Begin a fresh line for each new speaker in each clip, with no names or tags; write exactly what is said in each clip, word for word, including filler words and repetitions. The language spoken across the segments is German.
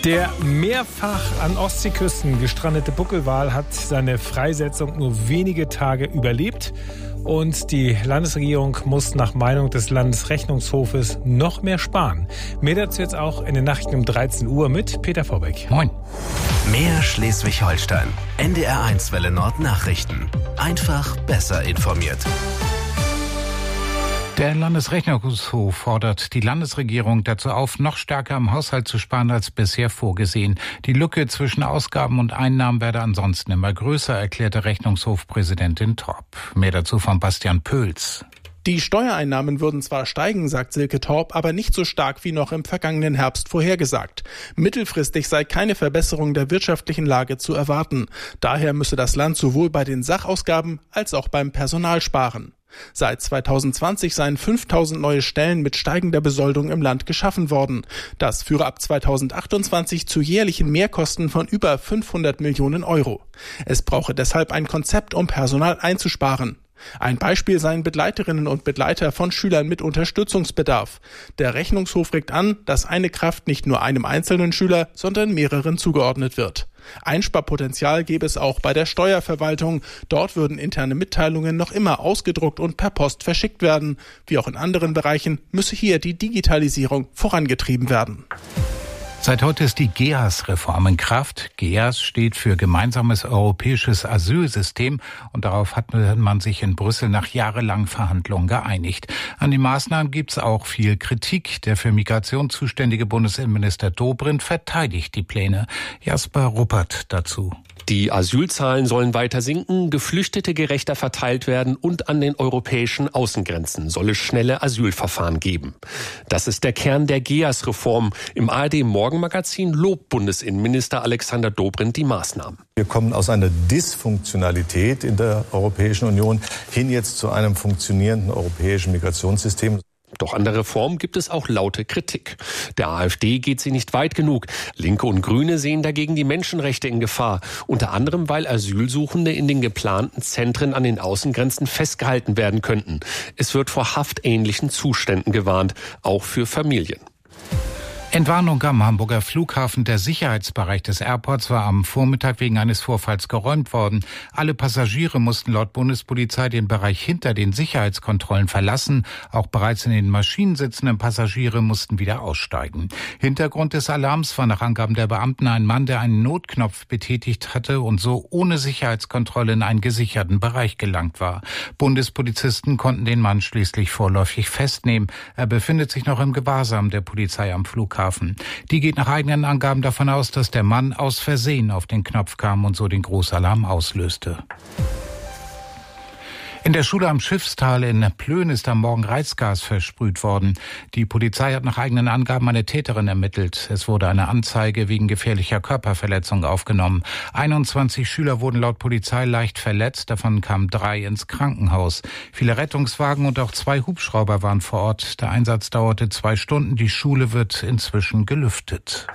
Der mehrfach an Ostseeküsten gestrandete Buckelwal hat seine Freisetzung nur wenige Tage überlebt. Und die Landesregierung muss nach Meinung des Landesrechnungshofes noch mehr sparen. Mehr dazu jetzt auch in den Nachrichten um dreizehn Uhr mit Peter Vorbeck.
Moin.
Mehr Schleswig-Holstein. N D R eins Welle Nord Nachrichten. Einfach besser informiert.
Der Landesrechnungshof fordert die Landesregierung dazu auf, noch stärker am Haushalt zu sparen als bisher vorgesehen. Die Lücke zwischen Ausgaben und Einnahmen werde ansonsten immer größer, erklärte Rechnungshofpräsidentin Torp. Mehr dazu von Bastian Pöls.
Die Steuereinnahmen würden zwar steigen, sagt Silke Torp, aber nicht so stark wie noch im vergangenen Herbst vorhergesagt. Mittelfristig sei keine Verbesserung der wirtschaftlichen Lage zu erwarten. Daher müsse das Land sowohl bei den Sachausgaben als auch beim Personal sparen. Seit zweitausendzwanzig seien fünftausend neue Stellen mit steigender Besoldung im Land geschaffen worden. Das führe ab zweitausendachtundzwanzig zu jährlichen Mehrkosten von über fünfhundert Millionen Euro. Es brauche deshalb ein Konzept, um Personal einzusparen. Ein Beispiel seien Begleiterinnen und Begleiter von Schülern mit Unterstützungsbedarf. Der Rechnungshof regt an, dass eine Kraft nicht nur einem einzelnen Schüler, sondern mehreren zugeordnet wird. Einsparpotenzial gäbe es auch bei der Steuerverwaltung. Dort würden interne Mitteilungen noch immer ausgedruckt und per Post verschickt werden. Wie auch in anderen Bereichen müsse hier die Digitalisierung vorangetrieben werden.
Seit heute ist die G E A S-Reform in Kraft. G E A S steht für Gemeinsames Europäisches Asylsystem und darauf hat man sich in Brüssel nach jahrelangen Verhandlungen geeinigt. An den Maßnahmen gibt es auch viel Kritik. Der für Migration zuständige Bundesinnenminister Dobrindt verteidigt die Pläne. Jasper Ruppert dazu.
Die Asylzahlen sollen weiter sinken, Geflüchtete gerechter verteilt werden und an den europäischen Außengrenzen soll es schnelle Asylverfahren geben. Das ist der Kern der G E A S-Reform. Im A R D-Morgenmagazin lobt Bundesinnenminister Alexander Dobrindt die Maßnahmen.
Wir kommen aus einer Dysfunktionalität in der Europäischen Union hin jetzt zu einem funktionierenden europäischen Migrationssystem.
Doch an der Reform gibt es auch laute Kritik. Der AfD geht sie nicht weit genug. Linke und Grüne sehen dagegen die Menschenrechte in Gefahr. Unter anderem, weil Asylsuchende in den geplanten Zentren an den Außengrenzen festgehalten werden könnten. Es wird vor haftähnlichen Zuständen gewarnt, auch für Familien.
Entwarnung am Hamburger Flughafen. Der Sicherheitsbereich des Airports war am Vormittag wegen eines Vorfalls geräumt worden. Alle Passagiere mussten laut Bundespolizei den Bereich hinter den Sicherheitskontrollen verlassen. Auch bereits in den Maschinen sitzenden Passagiere mussten wieder aussteigen. Hintergrund des Alarms war nach Angaben der Beamten ein Mann, der einen Notknopf betätigt hatte und so ohne Sicherheitskontrolle in einen gesicherten Bereich gelangt war. Bundespolizisten konnten den Mann schließlich vorläufig festnehmen. Er befindet sich noch im Gewahrsam der Polizei am Flughafen. Die geht nach eigenen Angaben davon aus, dass der Mann aus Versehen auf den Knopf kam und so den Großalarm auslöste. In der Schule am Schiffstal in Plön ist am Morgen Reizgas versprüht worden. Die Polizei hat nach eigenen Angaben eine Täterin ermittelt. Es wurde eine Anzeige wegen gefährlicher Körperverletzung aufgenommen. einundzwanzig Schüler wurden laut Polizei leicht verletzt, davon kamen drei ins Krankenhaus. Viele Rettungswagen und auch zwei Hubschrauber waren vor Ort. Der Einsatz dauerte zwei Stunden. Die Schule wird inzwischen gelüftet.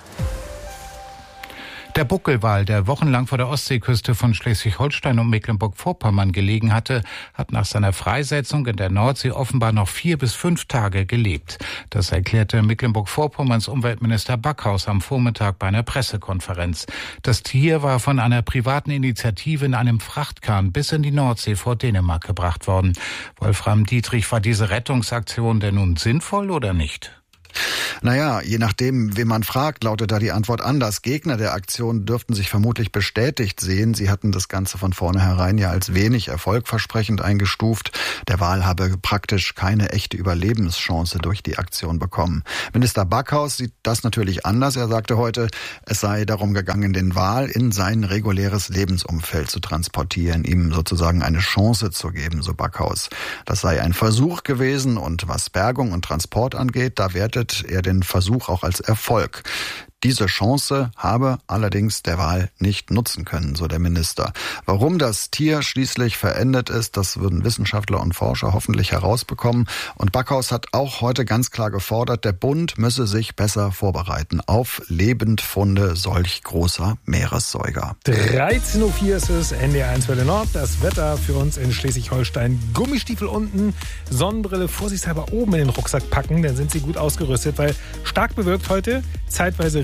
Der Buckelwal, der wochenlang vor der Ostseeküste von Schleswig-Holstein und Mecklenburg-Vorpommern gelegen hatte, hat nach seiner Freisetzung in der Nordsee offenbar noch vier bis fünf Tage gelebt. Das erklärte Mecklenburg-Vorpommerns Umweltminister Backhaus am Vormittag bei einer Pressekonferenz. Das Tier war von einer privaten Initiative in einem Frachtkahn bis in die Nordsee vor Dänemark gebracht worden. Wolfram Dietrich, war diese Rettungsaktion denn nun sinnvoll oder nicht?
Naja, je nachdem, wen man fragt, lautet da die Antwort anders. Gegner der Aktion dürften sich vermutlich bestätigt sehen. Sie hatten das Ganze von vornherein ja als wenig erfolgversprechend eingestuft. Der Wal habe praktisch keine echte Überlebenschance durch die Aktion bekommen. Minister Backhaus sieht das natürlich anders. Er sagte heute, es sei darum gegangen, den Wal in sein reguläres Lebensumfeld zu transportieren, ihm sozusagen eine Chance zu geben, so Backhaus. Das sei ein Versuch gewesen und was Bergung und Transport angeht, da wertet er den Versuch auch als Erfolg. Diese Chance habe allerdings der Wal nicht nutzen können, so der Minister. Warum das Tier schließlich verendet ist, das würden Wissenschaftler und Forscher hoffentlich herausbekommen. Und Backhaus hat auch heute ganz klar gefordert, der Bund müsse sich besser vorbereiten auf Lebendfunde solch großer Meeressäuger.
dreizehn Uhr vier ist es, N D R eins Welle Nord. Das Wetter für uns in Schleswig-Holstein. Gummistiefel unten, Sonnenbrille vorsichtshalber oben in den Rucksack packen, dann sind sie gut ausgerüstet, weil stark bewölkt heute, zeitweise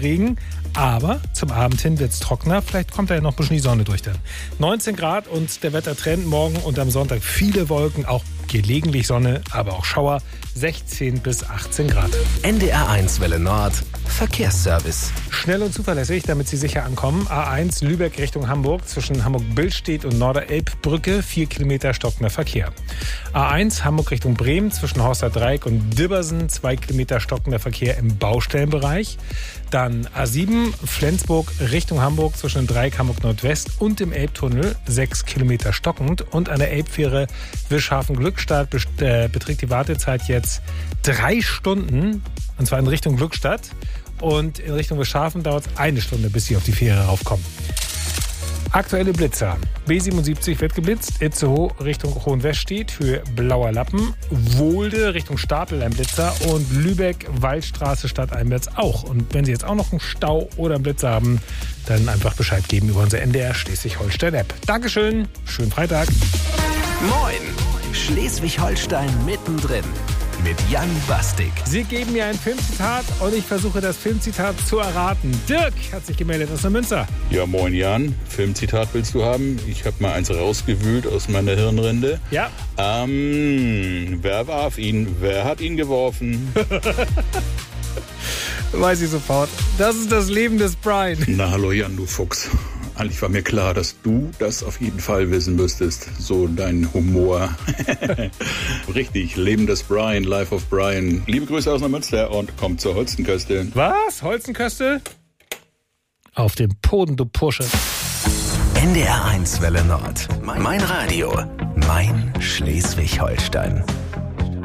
Regen. Aber zum Abend hin wird es trockener. Vielleicht kommt da ja noch ein bisschen die Sonne durch dann. neunzehn Grad und der Wettertrend morgen und am Sonntag viele Wolken, auch gelegentlich Sonne, aber auch Schauer. sechzehn bis achtzehn Grad.
N D R eins Welle Nord. Verkehrsservice.
Schnell und zuverlässig, damit Sie sicher ankommen. A eins Lübeck Richtung Hamburg zwischen Hamburg-Billstedt und Norderelbbrücke. vier Kilometer stockender Verkehr. A eins Hamburg Richtung Bremen zwischen Horsterdreieck und Dibbersen. zwei Kilometer stockender Verkehr im Baustellenbereich. Dann A sieben Flensburg Richtung Hamburg zwischen Dreieck Hamburg Nordwest und dem Elbtunnel. sechs Kilometer stockend. Und an der Elbfähre Wischhafen-Glückstadt beträgt die Wartezeit jetzt drei Stunden. Und zwar in Richtung Glückstadt. Und in Richtung Wischhafen dauert es eine Stunde, bis Sie auf die Fähre raufkommen. Aktuelle Blitzer. B siebenundsiebzig wird geblitzt. Itzehoe Richtung Hohenwestedt für Blauer Lappen. Wohlde Richtung Stapel ein Blitzer. Und Lübeck Waldstraße stadteinwärts auch. Und wenn Sie jetzt auch noch einen Stau oder einen Blitzer haben, dann einfach Bescheid geben über unsere N D R Schleswig-Holstein-App. Dankeschön. Schönen Freitag.
Moin. Schleswig-Holstein mittendrin. Mit Jan Bastik.
Sie geben mir ein Filmzitat und ich versuche das Filmzitat zu erraten. Dirk hat sich gemeldet aus der Münster.
Ja, moin Jan. Filmzitat willst du haben? Ich habe mal eins rausgewühlt aus meiner Hirnrinde.
Ja.
Ähm, wer warf ihn? Wer hat ihn geworfen?
Weiß ich sofort. Das ist das Leben des Brian.
Na, hallo Jan, du Fuchs. Eigentlich war mir klar, dass du das auf jeden Fall wissen müsstest. So dein Humor. Richtig, Leben des Brian, Life of Brian. Liebe Grüße aus Neumünster und kommt zur Holzenköste.
Was? Holzenköste? Auf dem Boden, du Pursche.
N D R eins Welle Nord. Mein Radio. Mein Schleswig-Holstein.